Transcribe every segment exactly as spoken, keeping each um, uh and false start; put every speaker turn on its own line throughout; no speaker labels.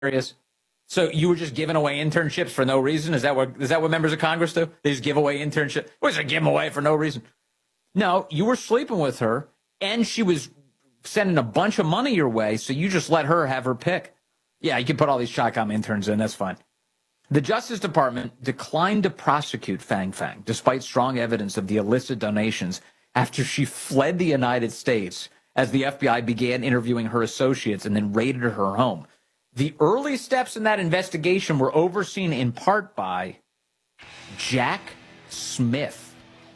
areas. So you were just giving away internships for no reason? Is that what is that what members of Congress do? They just give away internships? What is it, give them away for no reason? No, you were sleeping with her, and she was sending a bunch of money your way, so you just let her have her pick. Yeah, you can put all these Chicom interns in. That's fine. The Justice Department declined to prosecute Fang Fang, despite strong evidence of the illicit donations, after she fled the United States as the F B I began interviewing her associates and then raided her home. The early steps in that investigation were overseen in part by Jack Smith.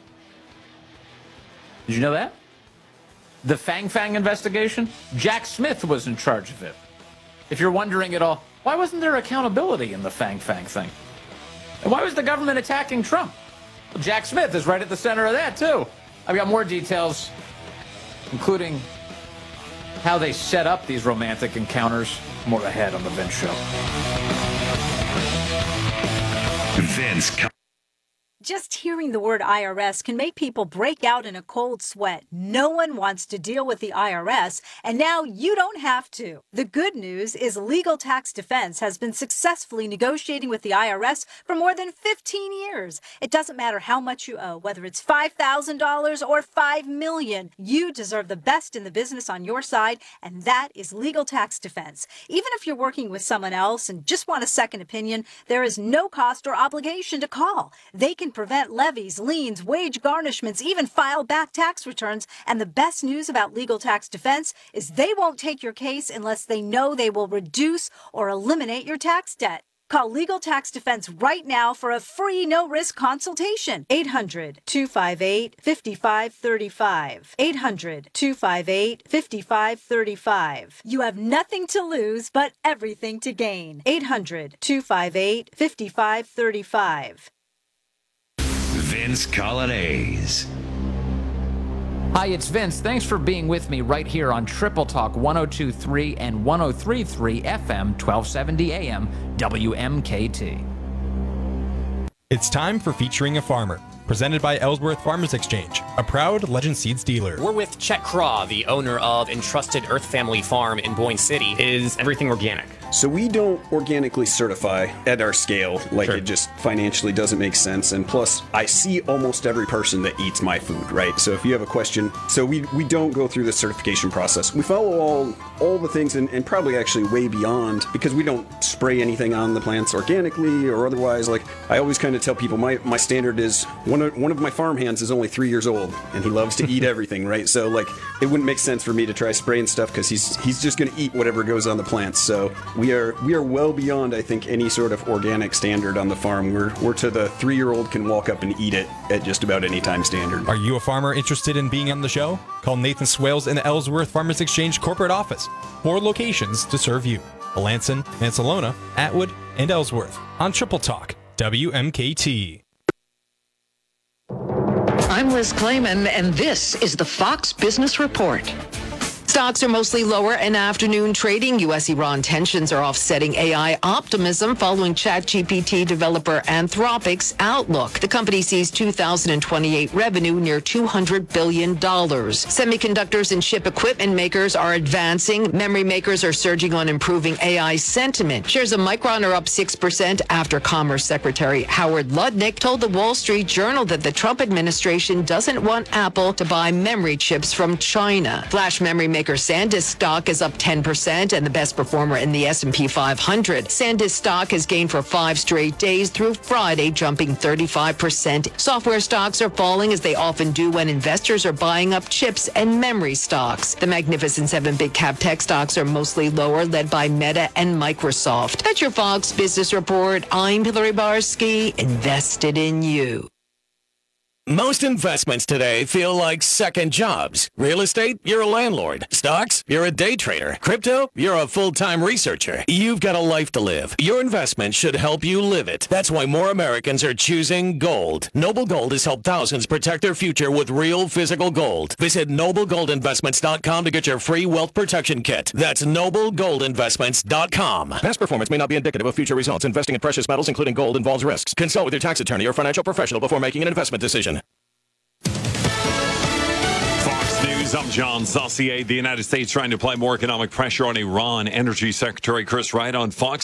Did you know that? The Fang Fang investigation? Jack Smith was in charge of it. If you're wondering at all, why wasn't there accountability in the Fang Fang thing? And why was the government attacking Trump? Well, Jack Smith is right at the center of that, too. I've got more details, including how they set up these romantic encounters. More ahead on the Vince Show.
Vince.
Just hearing the word I R S can make people break out in a cold sweat. No one wants to deal with the I R S, and now you don't have to. The good news is Legal Tax Defense has been successfully negotiating with the I R S for more than fifteen years. It doesn't matter how much you owe, whether it's five thousand dollars or five million dollars. You deserve the best in the business on your side, and that is Legal Tax Defense. Even if you're working with someone else and just want a second opinion, there is no cost or obligation to call. They can prevent levies, liens, wage garnishments, even file back tax returns. And the best news about Legal Tax Defense is they won't take your case unless they know they will reduce or eliminate your tax debt. Call Legal Tax Defense right now for a free no-risk consultation. eight hundred, two five eight, five five three five. eight hundred, two five eight, five five three five. You have nothing to lose but everything to gain. eight hundred, two five eight, five five three five.
Vince Coglianese.
Hi, it's Vince. Thanks for being with me right here on Triple Talk one oh two point three and one oh three point three F M, twelve seventy A M, W M K T.
It's time for Featuring a Farmer, presented by Ellsworth Farmers Exchange, a proud Legend Seeds dealer.
We're with Chet Craw, the owner of Entrusted Earth Family Farm in Boyne City. Is everything organic?
So we don't organically certify at our scale, like
Sure.
It just financially doesn't make sense. And plus, I see almost every person that eats my food, right? So if you have a question, so we, we don't go through the certification process. We follow all all the things and, and probably actually way beyond, because we don't spray anything on the plants organically or otherwise. Like I always kind of tell people, my, my standard is one of, one of my farm hands is only three years old and he loves to eat everything, right? So like it wouldn't make sense for me to try spraying stuff because he's he's just going to eat whatever goes on the plants. So we are we are well beyond, I think, any sort of organic standard on the farm. We're we're to the three-year-old can walk up and eat it at just about any time standard.
Are you a farmer interested in being on the show? Call Nathan Swales in the Ellsworth Farmers Exchange corporate office. Four locations to serve you: Melanson, Mansalona, Atwood, and Ellsworth. On Triple Talk, W M K T.
I'm Liz Clayman, and this is the Fox Business Report. Stocks are mostly lower in afternoon trading. U S Iran tensions are offsetting A I optimism following ChatGPT developer Anthropic's outlook. The company sees two thousand twenty-eight revenue near two hundred billion dollars. Semiconductors and chip equipment makers are advancing. Memory makers are surging on improving A I sentiment. Shares of Micron are up six percent after Commerce Secretary Howard Lutnick told the Wall Street Journal that the Trump administration doesn't want Apple to buy memory chips from China. Flash memory maker SanDisk stock is up ten percent and the best performer in the S and P five hundred. SanDisk stock has gained for five straight days through Friday, jumping thirty-five percent. Software stocks are falling, as they often do when investors are buying up chips and memory stocks. The Magnificent Seven big cap tech stocks are mostly lower, led by Meta and Microsoft. That's your Fox Business Report. I'm Hillary Barsky, invested in you.
Most investments today feel like second jobs. Real estate, you're a landlord. Stocks, you're a day trader. Crypto, you're a full-time researcher. You've got a life to live. Your investment should help you live it. That's why more Americans are choosing gold. Noble Gold has helped thousands protect their future with real physical gold. Visit noble gold investments dot com to get your free wealth protection kit. That's noble gold investments dot com. Past performance may not be indicative of future results. Investing in precious metals, including gold, involves risks. Consult with your tax attorney or financial professional before making an investment decision.
Fox News
News, I'm John Saucier. The United States trying to apply more economic pressure on Iran. Energy Secretary Chris Wright on Fox